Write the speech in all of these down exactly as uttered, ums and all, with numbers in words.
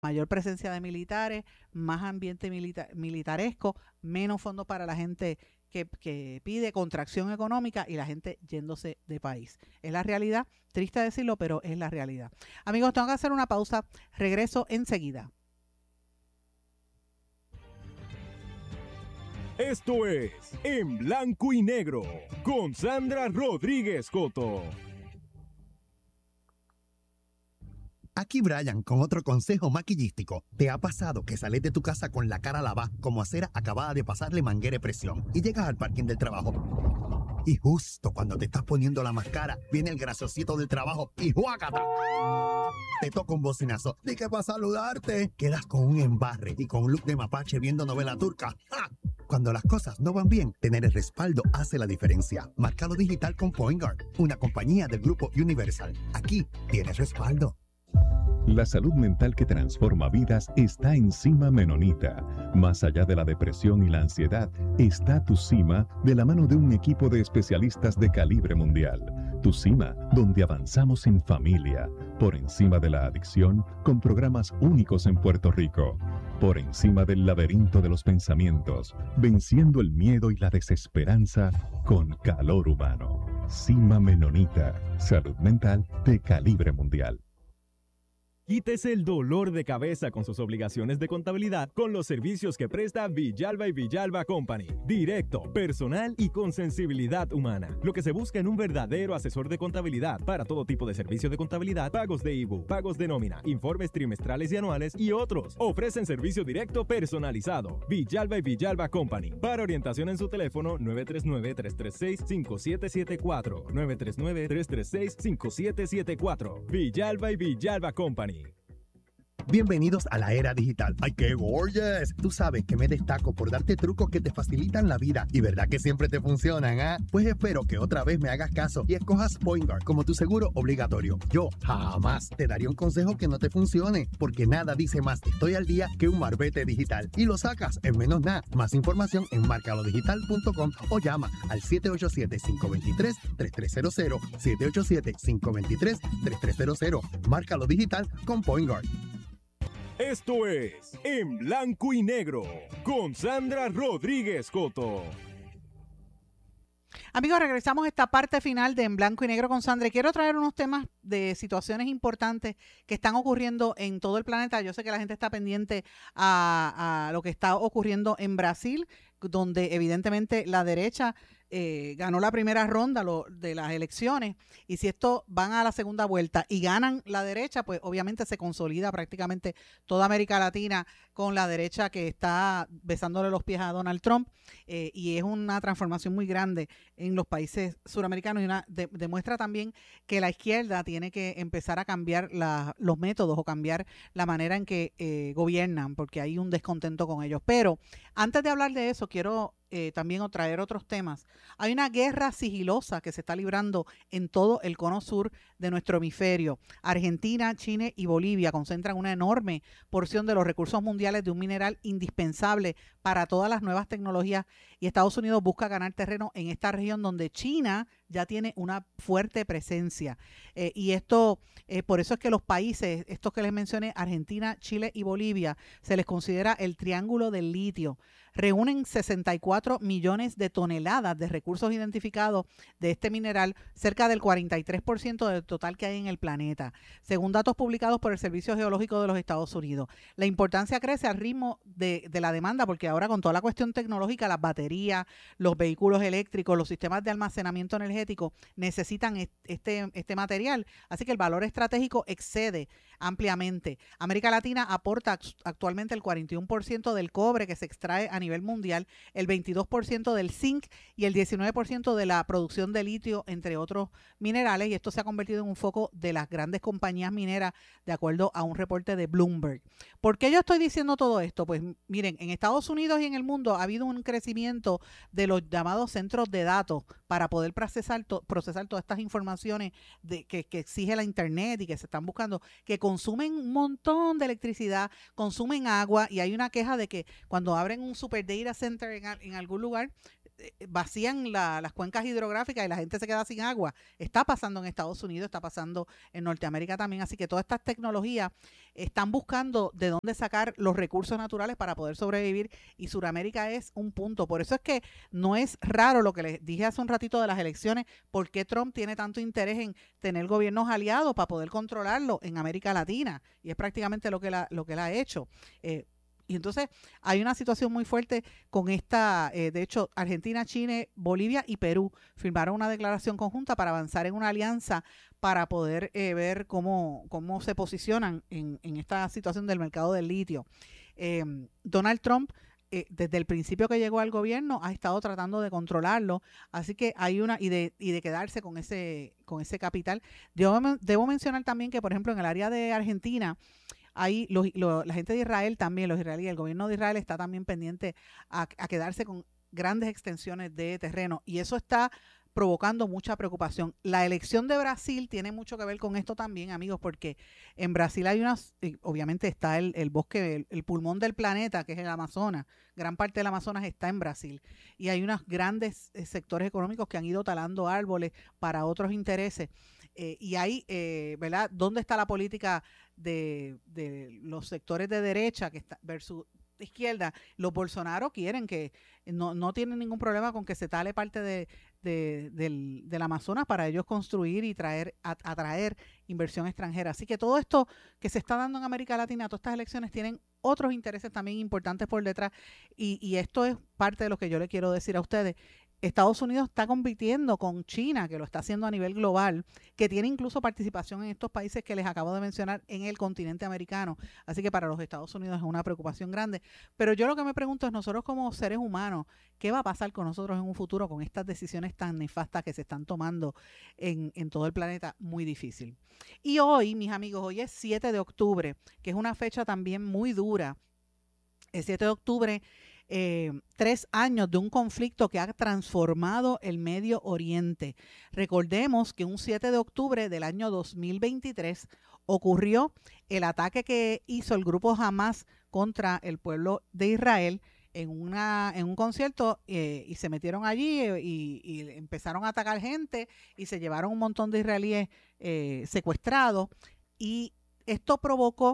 mayor presencia de militares, más ambiente milita militaresco, menos fondos para la gente que, que pide contracción económica y la gente yéndose de país. Es la realidad, triste decirlo, pero es la realidad. Amigos, tengo que hacer una pausa, regreso enseguida. Esto es En Blanco y Negro con Sandra Rodríguez Coto. Aquí Brian con otro consejo maquillístico. ¿Te ha pasado que sales de tu casa con la cara lavada como a cera acabada de pasarle manguera de presión y llegas al parking del trabajo? Y justo cuando te estás poniendo la máscara, viene el graciosito del trabajo y ¡juácata! Te toca un bocinazo. ¿De qué para saludarte? Quedas con un embarre y con un look de mapache viendo novela turca. ¡Ja! Cuando las cosas no van bien, tener el respaldo hace la diferencia. Márcalo digital con PointGuard, una compañía del grupo Universal. Aquí tienes respaldo. La salud mental que transforma vidas está en Cima Menonita. Más allá de la depresión y la ansiedad, está tu Cima de la mano de un equipo de especialistas de calibre mundial. Tu Cima, donde avanzamos en familia, por encima de la adicción, con programas únicos en Puerto Rico. Por encima del laberinto de los pensamientos, venciendo el miedo y la desesperanza con calor humano. Cima Menonita, salud mental de calibre mundial. Quítese el dolor de cabeza con sus obligaciones de contabilidad con los servicios que presta Villalba y Villalba Company. Directo, personal y con sensibilidad humana. Lo que se busca en un verdadero asesor de contabilidad para todo tipo de servicio de contabilidad, pagos de I B U, pagos de nómina, informes trimestrales y anuales y otros. Ofrecen servicio directo personalizado. Villalba y Villalba Company. Para orientación en su teléfono nueve tres nueve, tres tres seis, cinco siete siete cuatro. nueve tres nueve, tres tres seis, cinco siete siete cuatro. Villalba y Villalba Company. Bienvenidos a la era digital. ¡Ay, qué gorgeous! Tú sabes que me destaco por darte trucos que te facilitan la vida y verdad que siempre te funcionan, ¿ah? ¿eh? Pues espero que otra vez me hagas caso y escojas PointGuard como tu seguro obligatorio. Yo jamás te daría un consejo que no te funcione, porque nada dice más estoy al día que un marbete digital. Y lo sacas en menos nada. Más información en marcalo digital punto com o llama al siete ocho siete, cinco dos tres, tres tres cero cero, siete ocho siete, cinco dos tres, tres tres cero cero. Márcalo digital con PointGuard. Esto es En Blanco y Negro con Sandra Rodríguez Coto. Amigos, regresamos a esta parte final de En Blanco y Negro con Sandra. Y quiero traer unos temas de situaciones importantes que están ocurriendo en todo el planeta. Yo sé que la gente está pendiente a, a lo que está ocurriendo en Brasil, donde evidentemente la derecha eh, ganó la primera ronda lo, de las elecciones, y si esto van a la segunda vuelta y ganan la derecha, pues obviamente se consolida prácticamente toda América Latina con la derecha que está besándole los pies a Donald Trump, eh, y es una transformación muy grande en los países suramericanos y una, de, demuestra también que la izquierda tiene que empezar a cambiar la, los métodos o cambiar la manera en que eh, gobiernan, porque hay un descontento con ellos. Pero antes de hablar de eso, quiero eh, también traer otros temas. Hay una guerra sigilosa que se está librando en todo el cono sur de nuestro hemisferio. Argentina, Chile y Bolivia concentran una enorme porción de los recursos mundiales de un mineral indispensable para todas las nuevas tecnologías, y Estados Unidos busca ganar terreno en esta región donde China ya tiene una fuerte presencia. Eh, y esto, eh, por eso es que los países, estos que les mencioné, Argentina, Chile y Bolivia, se les considera el triángulo del litio. Reúnen sesenta y cuatro millones de toneladas de recursos identificados de este mineral, cerca del cuarenta y tres por ciento del total que hay en el planeta, según datos publicados por el Servicio Geológico de los Estados Unidos. La importancia crece al ritmo de, de la demanda, porque ahora con toda la cuestión tecnológica, las baterías, los vehículos eléctricos, los sistemas de almacenamiento energético necesitan este, este material, así que el valor estratégico excede ampliamente. América Latina aporta actualmente el cuarenta y uno por ciento del cobre que se extrae a nivel mundial, el veintidós por ciento del zinc y el diecinueve por ciento de la producción de litio, entre otros minerales, y esto se ha convertido en un foco de las grandes compañías mineras, de acuerdo a un reporte de Bloomberg. ¿Por qué yo estoy diciendo todo esto? Pues miren, en Estados Unidos y en el mundo ha habido un crecimiento de los llamados centros de datos para poder procesar, to, procesar todas estas informaciones de, que, que exige la internet y que se están buscando, que consumen un montón de electricidad, consumen agua, y hay una queja de que cuando abren un super data center en, en algún lugar, vacían la, las cuencas hidrográficas y la gente se queda sin agua. Está pasando en Estados Unidos, está pasando en Norteamérica también, así que todas estas tecnologías están buscando de dónde sacar los recursos naturales para poder sobrevivir, y Sudamérica es un punto. Por eso es que no es raro lo que les dije hace un ratito de las elecciones, por qué Trump tiene tanto interés en tener gobiernos aliados para poder controlarlo en América Latina, y es prácticamente lo que, la, lo que él ha hecho. Eh, Y entonces hay una situación muy fuerte con esta, eh, de hecho, Argentina, Chile, Bolivia y Perú firmaron una declaración conjunta para avanzar en una alianza para poder eh, ver cómo, cómo se posicionan en, en esta situación del mercado del litio. Eh, Donald Trump, eh, desde el principio que llegó al gobierno, ha estado tratando de controlarlo, así que hay una, y de, y de quedarse con ese, con ese capital. Yo debo mencionar también que, por ejemplo, en el área de Argentina, ahí los, los, la gente de Israel también, los israelíes, el gobierno de Israel está también pendiente a, a quedarse con grandes extensiones de terreno, y eso está provocando mucha preocupación. La elección de Brasil tiene mucho que ver con esto también, amigos, porque en Brasil hay unas, obviamente está el, el bosque, el, el pulmón del planeta, que es el Amazonas. Gran parte del Amazonas está en Brasil, y hay unos grandes eh, sectores económicos que han ido talando árboles para otros intereses. Eh, y ahí, eh, ¿verdad? ¿Dónde está la política de, de los sectores de derecha que está versus izquierda? Los Bolsonaro quieren que, no, no tienen ningún problema con que se tale parte de, de, del, del Amazonas para ellos construir y traer, a, atraer inversión extranjera. Así que todo esto que se está dando en América Latina, todas estas elecciones tienen otros intereses también importantes por detrás, y, y esto es parte de lo que yo le quiero decir a ustedes. Estados Unidos está compitiendo con China, que lo está haciendo a nivel global, que tiene incluso participación en estos países que les acabo de mencionar en el continente americano. Así que para los Estados Unidos es una preocupación grande. Pero yo lo que me pregunto es, nosotros como seres humanos, ¿qué va a pasar con nosotros en un futuro con estas decisiones tan nefastas que se están tomando en, en todo el planeta? Muy difícil. Y hoy, mis amigos, hoy es siete de octubre, que es una fecha también muy dura. El siete de octubre, Eh, tres años de un conflicto que ha transformado el Medio Oriente. Recordemos que un siete de octubre del año dos mil veintitrés ocurrió el ataque que hizo el grupo Hamas contra el pueblo de Israel en, una, en un concierto, eh, y se metieron allí eh, y, y empezaron a atacar gente y se llevaron un montón de israelíes eh, secuestrados, y esto provocó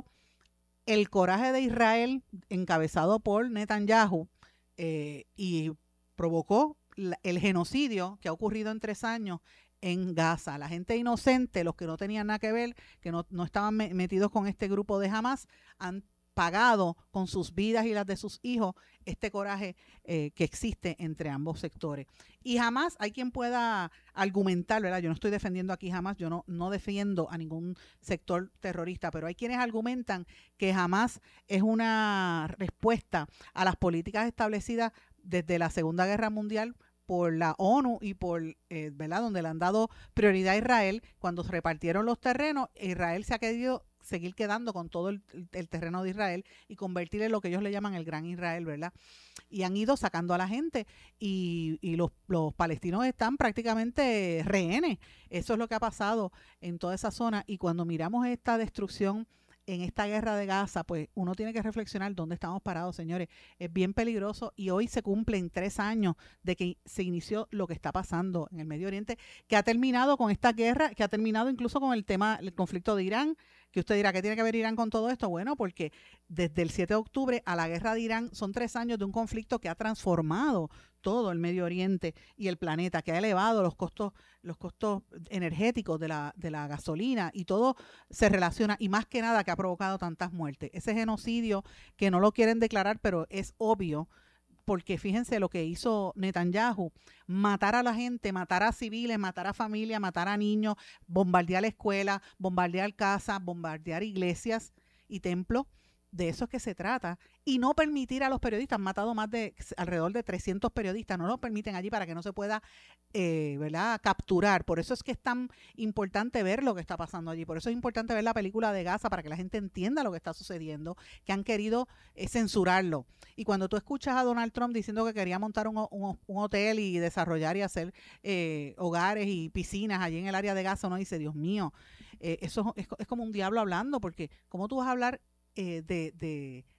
el coraje de Israel encabezado por Netanyahu, eh, y provocó la, el genocidio que ha ocurrido en tres años en Gaza. La gente inocente, los que no tenían nada que ver, que no, no estaban me, metidos con este grupo de Hamas, han pagado con sus vidas y las de sus hijos este coraje eh, que existe entre ambos sectores. Y jamás hay quien pueda argumentar, ¿verdad? Yo no estoy defendiendo aquí jamás, yo no, no defiendo a ningún sector terrorista, pero hay quienes argumentan que jamás es una respuesta a las políticas establecidas desde la Segunda Guerra Mundial por la ONU y por, eh, ¿verdad?, donde le han dado prioridad a Israel. Cuando se repartieron los terrenos, Israel se ha querido seguir quedando con todo el, el terreno de Israel y convertirle en lo que ellos le llaman el Gran Israel, ¿verdad? Y han ido sacando a la gente, y, y los, los palestinos están prácticamente rehenes. Eso es lo que ha pasado en toda esa zona, y cuando miramos esta destrucción en esta guerra de Gaza, pues uno tiene que reflexionar dónde estamos parados, señores. Es bien peligroso, y hoy se cumplen tres años de que se inició lo que está pasando en el Medio Oriente, que ha terminado con esta guerra, que ha terminado incluso con el tema, el conflicto de Irán, que usted dirá, ¿qué tiene que ver Irán con todo esto? Bueno, porque desde el siete de octubre a la guerra de Irán son tres años de un conflicto que ha transformado todo el Medio Oriente y el planeta, que ha elevado los costos, los costos energéticos de la, de la gasolina, y todo se relaciona, y más que nada que ha provocado tantas muertes. Ese genocidio que no lo quieren declarar, pero es obvio, porque fíjense lo que hizo Netanyahu: matar a la gente, matar a civiles, matar a familias, matar a niños, bombardear escuelas, bombardear casas, bombardear iglesias y templos. De eso es que se trata, y no permitir a los periodistas. Han matado más de alrededor de trescientos periodistas, no lo permiten allí para que no se pueda eh, ¿verdad?, capturar. Por eso es que es tan importante ver lo que está pasando allí, por eso es importante ver la película de Gaza, para que la gente entienda lo que está sucediendo, que han querido eh, censurarlo. Y cuando tú escuchas a Donald Trump diciendo que quería montar un, un, un hotel y desarrollar y hacer eh, hogares y piscinas allí en el área de Gaza, uno dice, Dios mío, eh, eso es, es como un diablo hablando, porque ¿cómo tú vas a hablar Eh, de, de,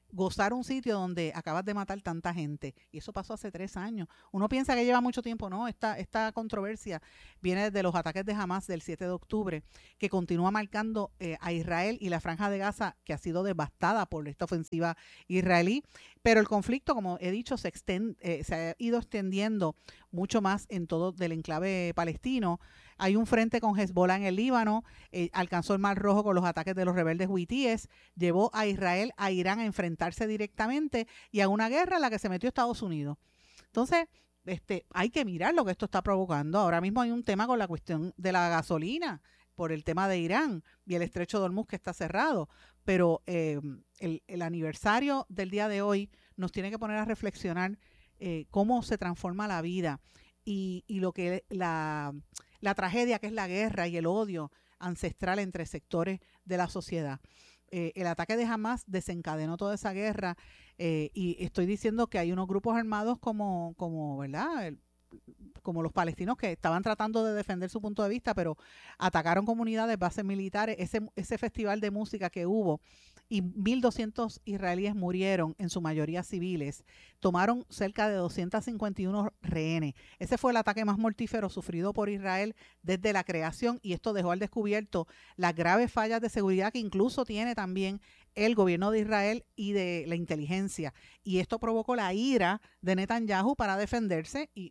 gozar un sitio donde acabas de matar tanta gente. Y eso pasó hace tres años. Uno piensa que lleva mucho tiempo. No, esta, esta controversia viene de los ataques de Hamas del siete de octubre, que continúa marcando eh, a Israel y la Franja de Gaza, que ha sido devastada por esta ofensiva israelí. Pero el conflicto, como he dicho, se, extend, eh, se ha ido extendiendo mucho más en todo el enclave palestino. Hay un frente con Hezbollah en el Líbano, eh, alcanzó el Mar Rojo con los ataques de los rebeldes huitíes, llevó a Israel, a Irán a enfrentarse directamente y a una guerra en la que se metió Estados Unidos. Entonces, este, hay que mirar lo que esto está provocando. Ahora mismo hay un tema con la cuestión de la gasolina por el tema de Irán y el estrecho de Hormuz que está cerrado, pero eh, el, el aniversario del día de hoy nos tiene que poner a reflexionar eh, cómo se transforma la vida y, y lo que la... la tragedia que es la guerra y el odio ancestral entre sectores de la sociedad. Eh, el ataque de Hamas desencadenó toda esa guerra eh, y estoy diciendo que hay unos grupos armados como, como ¿verdad?, el, como los palestinos que estaban tratando de defender su punto de vista, pero atacaron comunidades, bases militares, ese, ese festival de música que hubo y mil doscientos israelíes murieron, en su mayoría civiles, tomaron cerca de doscientos cincuenta y uno rehenes. Ese fue el ataque más mortífero sufrido por Israel desde la creación y esto dejó al descubierto las graves fallas de seguridad que incluso tiene también el gobierno de Israel y de la inteligencia. Y esto provocó la ira de Netanyahu para defenderse y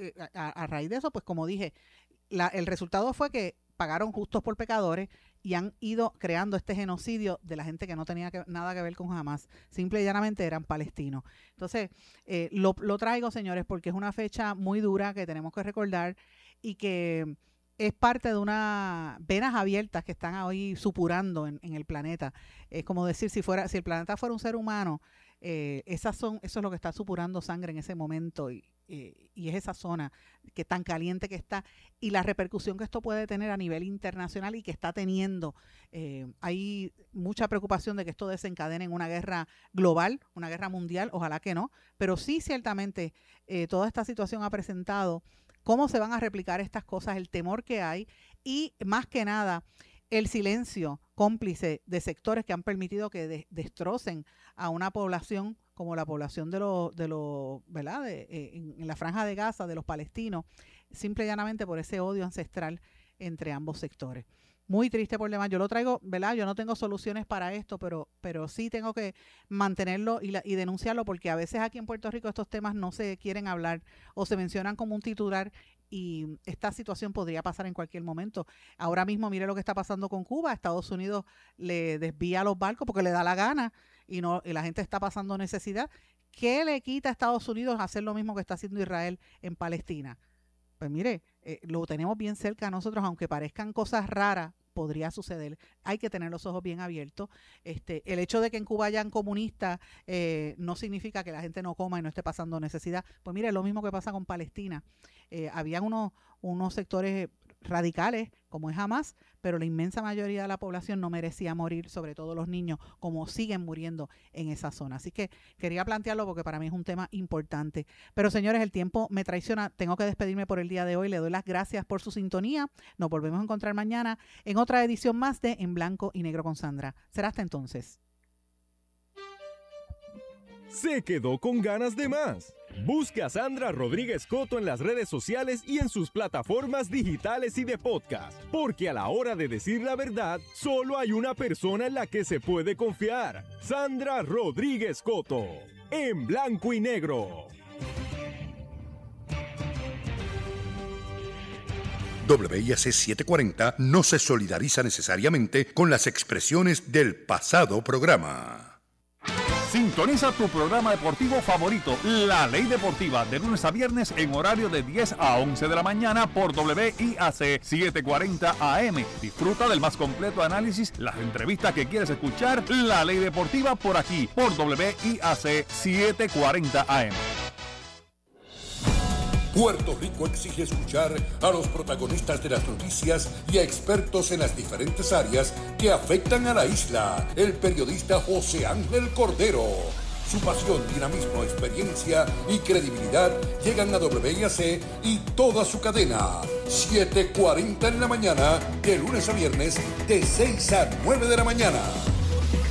A, a raíz de eso, pues como dije, la, el resultado fue que pagaron justos por pecadores y han ido creando este genocidio de la gente que no tenía que, nada que ver con Hamas, simple y llanamente eran palestinos. Entonces, eh, lo, lo traigo, señores, porque es una fecha muy dura que tenemos que recordar y que es parte de unas venas abiertas que están hoy supurando en, en el planeta. Es como decir, si fuera, si el planeta fuera un ser humano, eh, esas son, eso es lo que está supurando sangre en ese momento y, eh, y es esa zona que tan caliente que está y la repercusión que esto puede tener a nivel internacional y que está teniendo. Eh, hay mucha preocupación de que esto desencadene en una guerra global, una guerra mundial, ojalá que no, pero sí ciertamente eh, toda esta situación ha presentado cómo se van a replicar estas cosas, el temor que hay y más que nada el silencio cómplice de sectores que han permitido que de, destrocen a una población como la población de los, de los, ¿verdad? De, eh, en, en la Franja de Gaza, de los palestinos, simple y llanamente por ese odio ancestral entre ambos sectores. Muy triste por demás. Yo lo traigo, ¿verdad? Yo no tengo soluciones para esto, pero, pero sí tengo que mantenerlo y, la, y denunciarlo porque a veces aquí en Puerto Rico estos temas no se quieren hablar o se mencionan como un titular y esta situación podría pasar en cualquier momento. Ahora mismo mire lo que está pasando con Cuba. Estados Unidos le desvía los barcos porque le da la gana y, no, y la gente está pasando necesidad. ¿Qué le quita a Estados Unidos hacer lo mismo que está haciendo Israel en Palestina? Pues mire, eh, lo tenemos bien cerca a nosotros, aunque parezcan cosas raras, podría suceder. Hay que tener los ojos bien abiertos. Este, el hecho de que en Cuba hayan comunistas eh, no significa que la gente no coma y no esté pasando necesidad. Pues mire, lo mismo que pasa con Palestina. Eh, habían unos, unos sectores radicales, como es Hamas, pero la inmensa mayoría de la población no merecía morir, sobre todo los niños, como siguen muriendo en esa zona. Así que quería plantearlo porque para mí es un tema importante. Pero señores, el tiempo me traiciona. Tengo que despedirme por el día de hoy. Le doy las gracias por su sintonía. Nos volvemos a encontrar mañana en otra edición más de En Blanco y Negro con Sandra. Será hasta entonces. Se quedó con ganas de más. Busca a Sandra Rodríguez Coto en las redes sociales y en sus plataformas digitales y de podcast, porque a la hora de decir la verdad, solo hay una persona en la que se puede confiar. Sandra Rodríguez Coto, en Blanco y Negro. W I A C setecientos cuarenta no se solidariza necesariamente con las expresiones del pasado programa. Sintoniza tu programa deportivo favorito, La Ley Deportiva, de lunes a viernes en horario de diez a once de la mañana por W I A C setecientos cuarenta A M. Disfruta del más completo análisis, las entrevistas que quieres escuchar, La Ley Deportiva por aquí, por W I A C setecientos cuarenta A M. Puerto Rico exige escuchar a los protagonistas de las noticias y a expertos en las diferentes áreas que afectan a la isla. El periodista José Ángel Cordero. Su pasión, dinamismo, experiencia y credibilidad llegan a W I A C y toda su cadena. siete cuarenta en la mañana, de lunes a viernes, de seis a nueve de la mañana.